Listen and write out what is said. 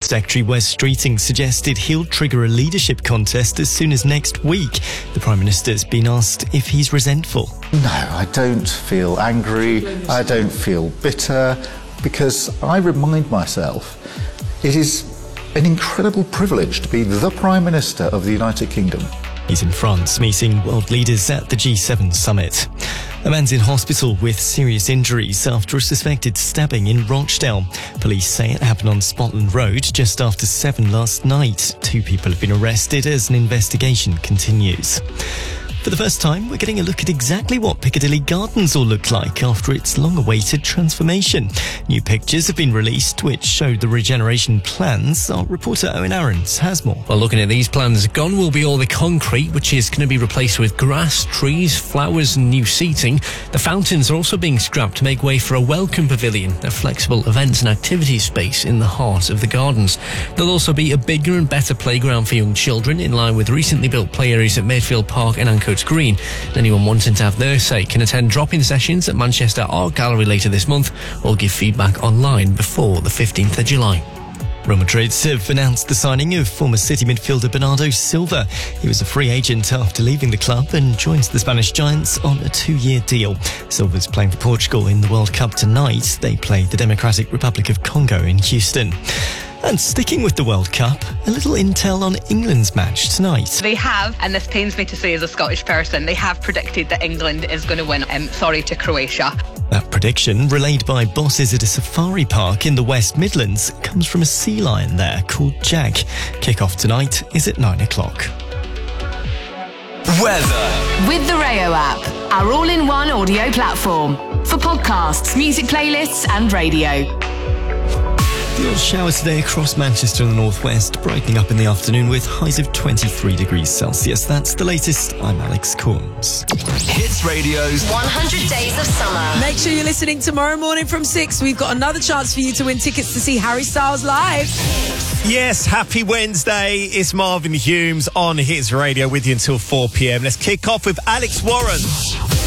Secretary Wes Streeting suggested he'll trigger a leadership contest as soon as next week. The Prime Minister's been asked if he's resentful. No, I don't feel angry. I don't feel bitter, because I remind myself it is an incredible privilege to be the Prime Minister of the United Kingdom. He's in France meeting world leaders at the G7 summit. A man's in hospital with serious injuries after a suspected stabbing in Rochdale. Police say it happened on Spotland Road just after 7 last night. 2 people have been arrested as an investigation continues. For the first time, we're getting a look at exactly what Piccadilly Gardens will look like after its long-awaited transformation. New pictures have been released which show the regeneration plans. Our reporter Owen Aarons has more. Well, looking at these plans, gone will be all the concrete, which is going to be replaced with grass, trees, flowers and new seating. The fountains are also being scrapped to make way for a welcome pavilion, a flexible events and activities space in the heart of the gardens. There'll also be a bigger and better playground for young children, in line with recently built play areas at Mayfield Park and Ancoats Green. Anyone wanting to have their say can attend drop-in sessions at Manchester Art Gallery later this month or give feedback online before the 15th of July. Real Madrid have announced the signing of former City midfielder Bernardo Silva. He was a free agent after leaving the club and joins the Spanish Giants on a 2-year deal. Silva's playing for Portugal in the World Cup tonight. They play the Democratic Republic of Congo in Houston. And sticking with the World Cup, a little intel on England's match tonight. They have, and this pains me to say as a Scottish person, they have predicted that England is going to win, to Croatia. That prediction, relayed by bosses at a safari park in the West Midlands, comes from a sea lion there called Jack. Kick-off tonight is at 9 o'clock. Weather. With the Rayo app, our all-in-one audio platform for podcasts, music playlists and radio. The odd showers today across Manchester and the northwest, brightening up in the afternoon with highs of 23 degrees Celsius. That's the latest. I'm Alex Corns. Hits Radio's 100 Days of Summer. Make sure you're listening tomorrow morning from 6. We've got another chance for you to win tickets to see Harry Styles live. Yes, happy Wednesday. It's Marvin Humes on Hits Radio with you until 4 p.m. Let's kick off with Alex Warren.